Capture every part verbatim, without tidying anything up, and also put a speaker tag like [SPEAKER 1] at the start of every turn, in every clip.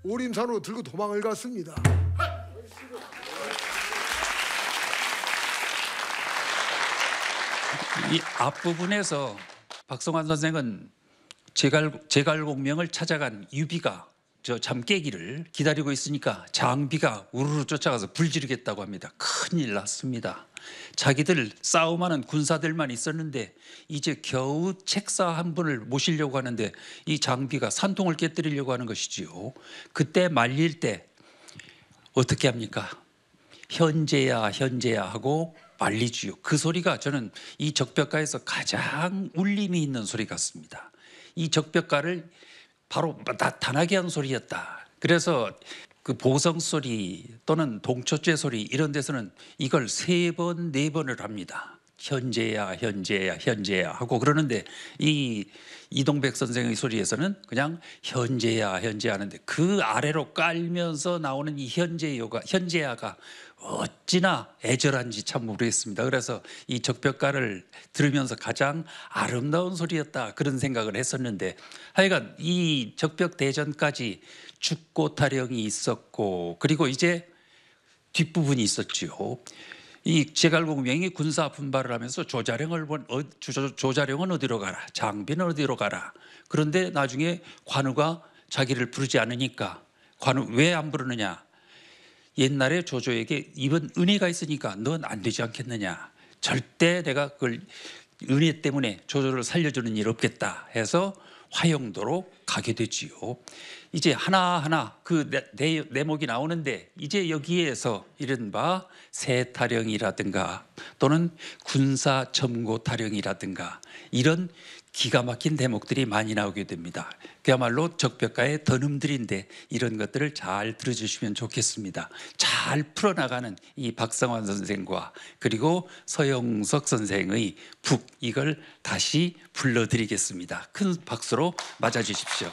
[SPEAKER 1] 오림산으로 들고 도망을 갔습니다.
[SPEAKER 2] 이 앞부분에서 박성환 선생은 제갈, 제갈공명을 찾아간 유비가 저 잠깨기를 기다리고 있으니까 장비가 우르르 쫓아가서 불지르겠다고 합니다. 큰일 났습니다. 자기들 싸움하는 군사들만 있었는데 이제 겨우 책사 한 분을 모시려고 하는데 이 장비가 산통을 깨뜨리려고 하는 것이지요. 그때 말릴 때 어떻게 합니까? 현재야 현재야 하고 말리지요. 그 소리가 저는 이 적벽가에서 가장 울림이 있는 소리 같습니다. 이 적벽가를 바로 나타나게 한 소리였다. 그래서 그 보성 소리 또는 동초죄 소리 이런 데서는 이걸 세 번, 네 번을 합니다. 현재야, 현재야, 현재야 하고 그러는데 이 이동백 선생의 소리에서는 그냥 현재야, 현재 하는데 그 아래로 깔면서 나오는 이 현재요가, 현재야가 어찌나 애절한지 참 모르겠습니다. 그래서 이 적벽가를 들으면서 가장 아름다운 소리였다 그런 생각을 했었는데 하여간 이 적벽대전까지 죽고 타령이 있었고 그리고 이제 뒷부분이 있었지요. 이 제갈공명이 군사 분발을 하면서 조자룡을 본 어, 조, 조자룡은 어디로 가라, 장비는 어디로 가라. 그런데 나중에 관우가 자기를 부르지 않으니까 관우 왜 안 부르느냐? 옛날에 조조에게 이번 은혜가 있으니까 넌 안 되지 않겠느냐? 절대 내가 그걸 은혜 때문에 조조를 살려주는 일 없겠다 해서 화영도로 가게 되지요. 이제 하나하나 그 내목이 나오는데 이제 여기에서 이른바 세타령이라든가 또는 군사점고타령이라든가 이런 기가 막힌 대목들이 많이 나오게 됩니다. 그야말로 적벽가의 던음들인데 이런 것들을 잘 들어주시면 좋겠습니다. 잘 풀어나가는 이 박성환 선생과 그리고 서영석 선생의 북 이걸 다시 불러드리겠습니다. 큰 박수로 맞아주십시오.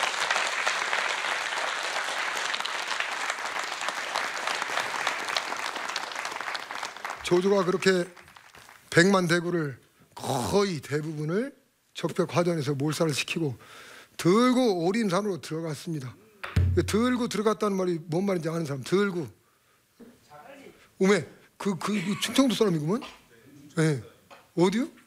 [SPEAKER 1] 조조가 그렇게 백만 대군을 거의 대부분을 적벽화전에서 몰살을 시키고 들고 오림산으로 들어갔습니다. 들고 들어갔다는 말이 뭔 말인지 아는 사람? 들고 우메 그, 그, 그 충청도 사람이구먼? 네. 어디요?